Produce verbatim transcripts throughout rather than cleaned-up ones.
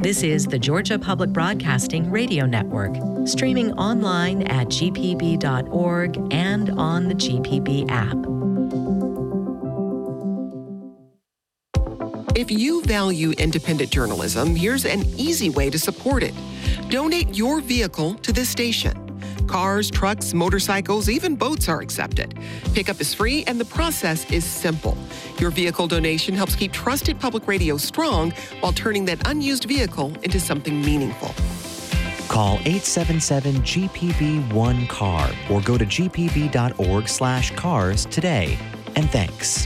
This is the Georgia Public Broadcasting Radio Network, streaming online at g p b dot org and on the G P B app. If you value independent journalism, here's an easy way to support it. Donate your vehicle to this station. Cars, trucks, motorcycles, even boats are accepted. Pickup is free and the process is simple. Your vehicle donation helps keep trusted public radio strong while turning that unused vehicle into something meaningful. Call eight seven seven G P B one C A R or go to g p b dot org slash cars today. And thanks.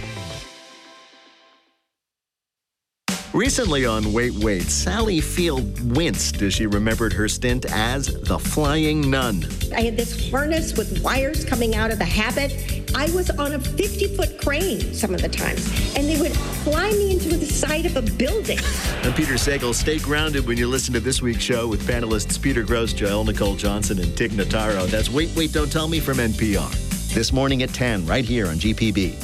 Recently on Wait, Wait, Sally Field winced as she remembered her stint as the Flying Nun. I had this harness with wires coming out of the habit. I was on a fifty-foot crane some of the times, and they would fly me into the side of a building. I'm Peter Sagal. Stay grounded when you listen to this week's show with panelists Peter Grosz, Joel Nicole Johnson, and Tig Notaro. That's Wait, Wait, Don't Tell Me from N P R. This morning at ten, right here on G P B.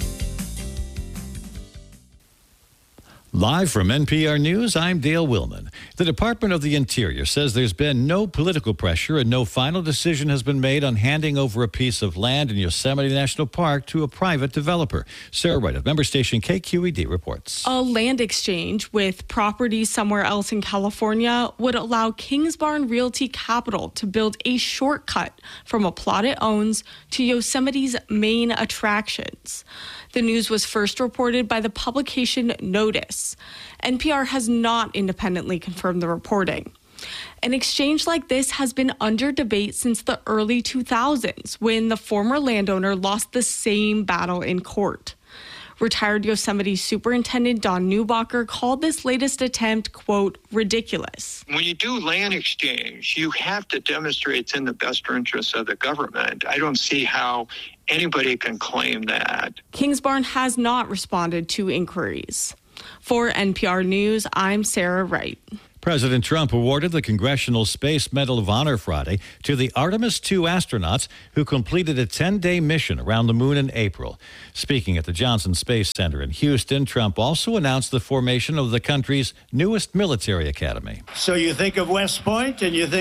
Live from N P R News, I'm Dale Willman. The Department of the Interior says there's been no political pressure and no final decision has been made on handing over a piece of land in Yosemite National Park to a private developer. Sarah Wright of member station K Q E D reports. A land exchange with property somewhere else in California would allow Kingsbarn Realty Capital to build a shortcut from a plot it owns to Yosemite's main attractions. The news was first reported by the publication Notice. N P R has not independently confirmed the reporting. An exchange like this has been under debate since the early two thousands, when the former landowner lost the same battle in court. Retired Yosemite Superintendent Don Neubacher called this latest attempt, quote, ridiculous. When you do land exchange, you have to demonstrate it's in the best interests of the government. I don't see how anybody can claim that. Kingsbarn has not responded to inquiries. For N P R News, I'm Sarah Wright. President Trump awarded the Congressional Space Medal of Honor Friday to the Artemis two astronauts who completed a ten-day mission around the moon in April. Speaking at the Johnson Space Center in Houston, Trump also announced the formation of the country's newest military academy. So you think of West Point and you think